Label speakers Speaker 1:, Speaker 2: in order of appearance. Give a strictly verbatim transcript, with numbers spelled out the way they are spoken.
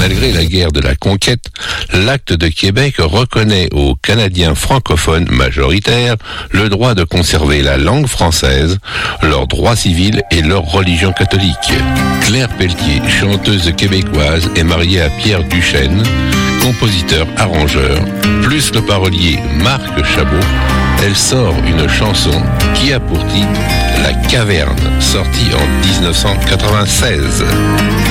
Speaker 1: Malgré la guerre de la conquête, l'Acte de Québec reconnaît aux Canadiens francophones majoritaires le droit de conserver la langue française, leurs droits civils et leur religion catholique. Claire Pelletier, chanteuse québécoise, est mariée à Pierre Duchesne, compositeur-arrangeur. Plus le parolier Marc Chabot, elle sort une chanson qui a pour titre La Caverne, sortie en dix-neuf cent quatre-vingt-seize.